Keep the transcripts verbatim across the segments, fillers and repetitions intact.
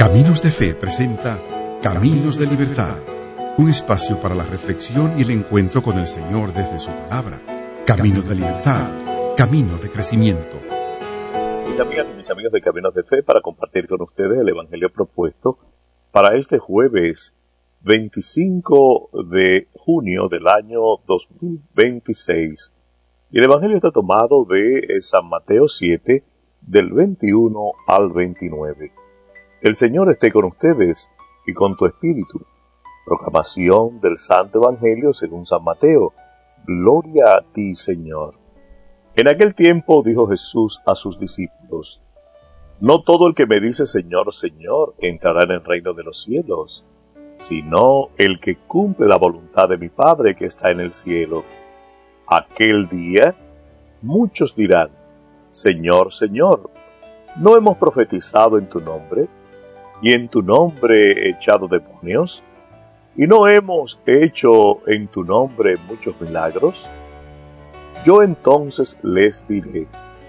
Caminos de Fe presenta Caminos de Libertad, un espacio para la reflexión y el encuentro con el Señor desde su palabra. Caminos de Libertad, caminos de crecimiento. Mis amigas y mis amigos de Caminos de Fe, para compartir con ustedes el Evangelio propuesto para este jueves veinticinco de junio del año dos mil veintiséis. Y el Evangelio está tomado de San Mateo siete, del veintiuno al veintinueve. El Señor esté con ustedes y con tu espíritu. Proclamación del Santo Evangelio según San Mateo. Gloria a ti, Señor. En aquel tiempo dijo Jesús a sus discípulos: No todo el que me dice Señor, Señor, entrará en el reino de los cielos, sino el que cumple la voluntad de mi Padre que está en el cielo. Aquel día muchos dirán: Señor, Señor, ¿no hemos profetizado en tu nombre? ¿Y en tu nombre echado demonios? ¿Y no hemos hecho en tu nombre muchos milagros? Yo entonces les diré: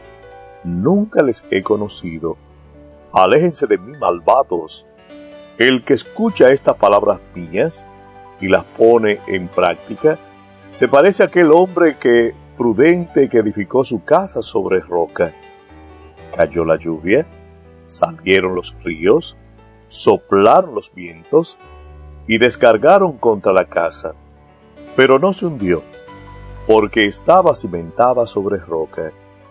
Nunca les he conocido. Aléjense de mí, malvados. El que escucha estas palabras mías y las pone en práctica, se parece a aquel hombre que, prudente que edificó su casa sobre roca. Cayó la lluvia, salieron los ríos, soplaron los vientos y descargaron contra la casa, pero no se hundió, porque estaba cimentada sobre roca.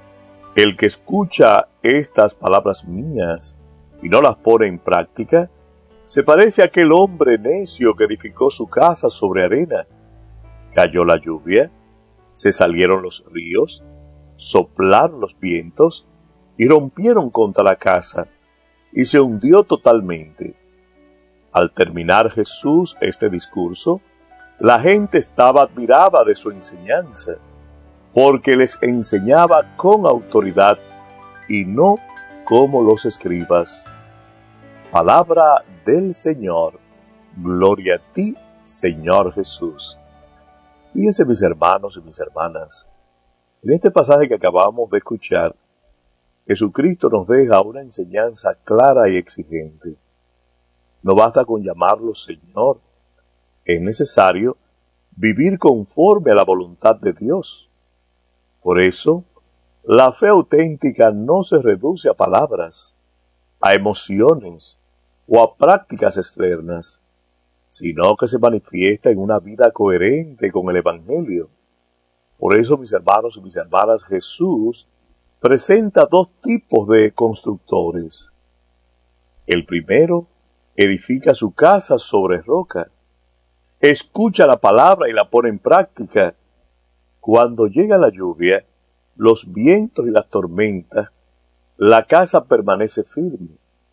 El que escucha estas palabras mías y no las pone en práctica, se parece a aquel hombre necio que edificó su casa sobre arena. Cayó la lluvia, se salieron los ríos, soplaron los vientos y rompieron contra la casa, y se hundió totalmente. Al terminar Jesús este discurso, la gente estaba admirada de su enseñanza, porque les enseñaba con autoridad y no como los escribas. Palabra del Señor. Gloria a ti, Señor Jesús. Fíjense, mis hermanos y mis hermanas, en este pasaje que acabamos de escuchar, Jesucristo nos deja una enseñanza clara y exigente. No basta con llamarlo Señor. Es necesario vivir conforme a la voluntad de Dios. Por eso, la fe auténtica no se reduce a palabras, a emociones o a prácticas externas, sino que se manifiesta en una vida coherente con el Evangelio. Por eso, mis hermanos y mis hermanas, Jesús presenta dos tipos de constructores. El primero edifica su casa sobre roca, escucha la palabra y la pone en práctica. Cuando llega la lluvia, los vientos y las tormentas, la casa permanece firme.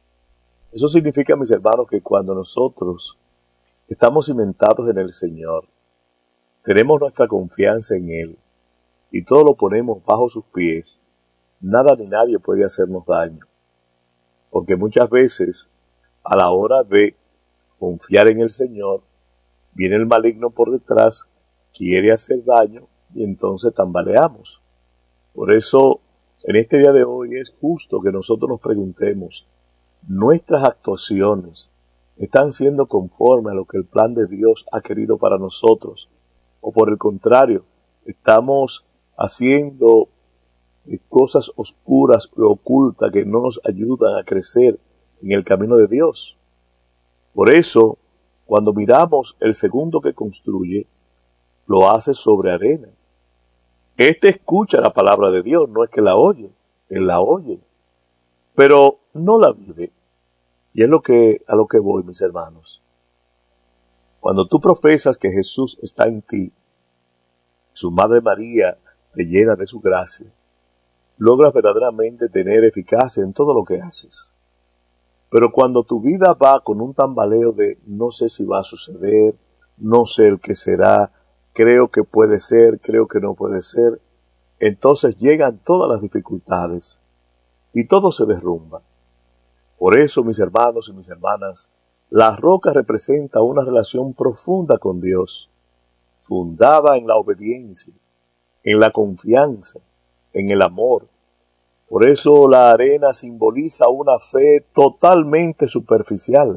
Eso significa, mis hermanos, que cuando nosotros estamos cimentados en el Señor, tenemos nuestra confianza en Él y todo lo ponemos bajo sus pies, nada ni nadie puede hacernos daño. Porque muchas veces, a la hora de confiar en el Señor, viene el maligno por detrás, quiere hacer daño y entonces tambaleamos. Por eso, en este día de hoy es justo que nosotros nos preguntemos, ¿nuestras actuaciones están siendo conforme a lo que el plan de Dios ha querido para nosotros? O por el contrario, estamos haciendo cosas oscuras y ocultas que no nos ayudan a crecer en el camino de Dios. Por eso, cuando miramos el segundo que construye, lo hace sobre arena. Este escucha la palabra de Dios, no es que la oye, él la oye, pero no la vive. Y es lo que, a lo que voy, mis hermanos. Cuando tú profesas que Jesús está en ti, su Madre María te llena de su gracia, logras verdaderamente tener eficacia en todo lo que haces. Pero cuando tu vida va con un tambaleo de no sé si va a suceder, no sé el que será, creo que puede ser, creo que no puede ser, entonces llegan todas las dificultades y todo se derrumba. Por eso, mis hermanos y mis hermanas, la roca representa una relación profunda con Dios, fundada en la obediencia, en la confianza, en el amor. Por eso la arena simboliza una fe totalmente superficial,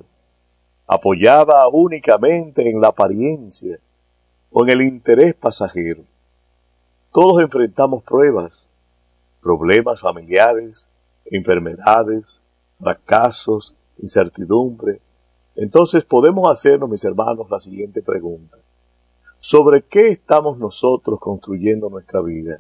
apoyada únicamente en la apariencia o en el interés pasajero. Todos enfrentamos pruebas, problemas familiares, enfermedades, fracasos, incertidumbre. Entonces podemos hacernos, mis hermanos, la siguiente pregunta. ¿Sobre qué estamos nosotros construyendo nuestra vida?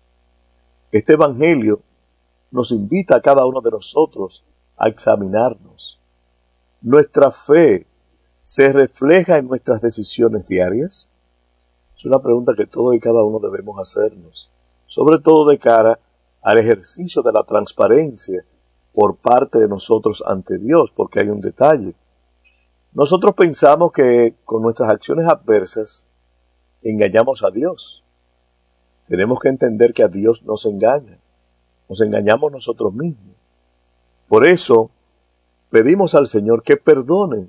Este Evangelio nos invita a cada uno de nosotros a examinarnos. ¿Nuestra fe se refleja en nuestras decisiones diarias? Es una pregunta que todos y cada uno debemos hacernos, sobre todo de cara al ejercicio de la transparencia por parte de nosotros ante Dios, porque hay un detalle. Nosotros pensamos que con nuestras acciones adversas engañamos a Dios. Tenemos que entender que a Dios no se engaña, nos engañamos nosotros mismos. Por eso pedimos al Señor que perdone,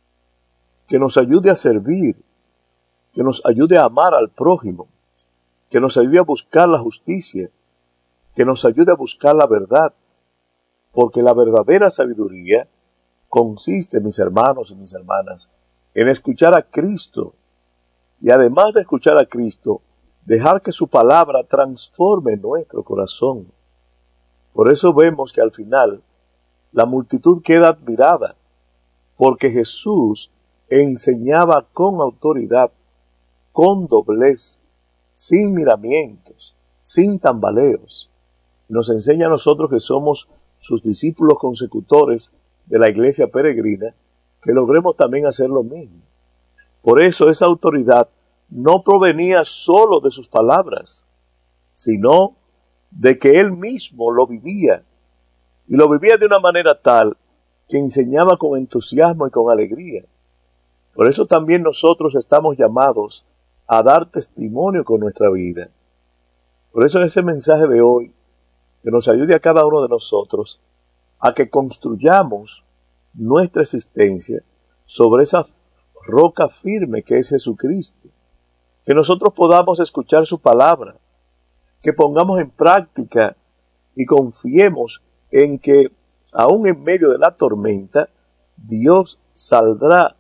que nos ayude a servir, que nos ayude a amar al prójimo, que nos ayude a buscar la justicia, que nos ayude a buscar la verdad, porque la verdadera sabiduría consiste, mis hermanos y mis hermanas, en escuchar a Cristo y además de escuchar a Cristo, dejar que su palabra transforme nuestro corazón. Por eso vemos que al final la multitud queda admirada, porque Jesús enseñaba con autoridad, con doblez, sin miramientos, sin tambaleos. Nos enseña a nosotros que somos sus discípulos consecutores de la iglesia peregrina, que logremos también hacer lo mismo. Por eso esa autoridad no provenía solo de sus palabras, sino de que él mismo lo vivía, y lo vivía de una manera tal que enseñaba con entusiasmo y con alegría. Por eso también nosotros estamos llamados a dar testimonio con nuestra vida. Por eso ese mensaje de hoy, que nos ayude a cada uno de nosotros a que construyamos nuestra existencia sobre esa roca firme que es Jesucristo, que nosotros podamos escuchar su palabra, que pongamos en práctica y confiemos en que aún en medio de la tormenta, Dios saldrá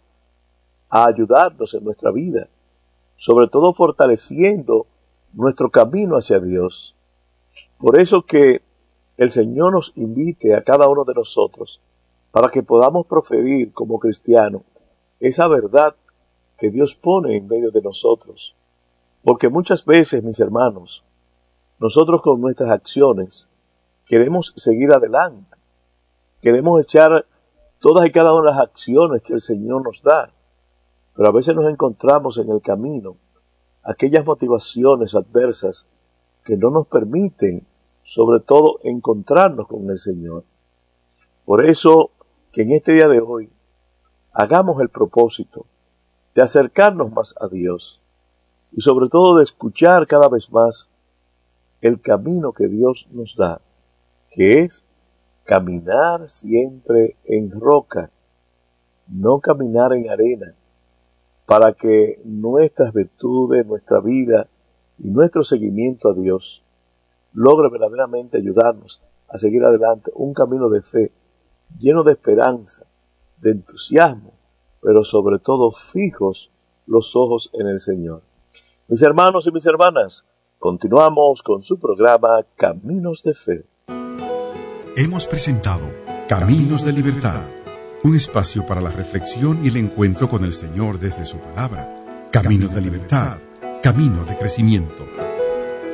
a ayudarnos en nuestra vida, sobre todo fortaleciendo nuestro camino hacia Dios. Por eso que el Señor nos invite a cada uno de nosotros para que podamos proferir como cristianos esa verdad que Dios pone en medio de nosotros. Porque muchas veces, mis hermanos, nosotros con nuestras acciones queremos seguir adelante, queremos echar todas y cada una de las acciones que el Señor nos da, pero a veces nos encontramos en el camino aquellas motivaciones adversas que no nos permiten, sobre todo, encontrarnos con el Señor. Por eso que en este día de hoy hagamos el propósito de acercarnos más a Dios y sobre todo de escuchar cada vez más el camino que Dios nos da, que es caminar siempre en roca, no caminar en arena, para que nuestras virtudes, nuestra vida y nuestro seguimiento a Dios logre verdaderamente ayudarnos a seguir adelante un camino de fe lleno de esperanza, de entusiasmo, pero sobre todo fijos los ojos en el Señor. Mis hermanos y mis hermanas, continuamos con su programa Caminos de Fe. Hemos presentado Caminos de Libertad, un espacio para la reflexión y el encuentro con el Señor desde su palabra. Caminos de Libertad, caminos de crecimiento.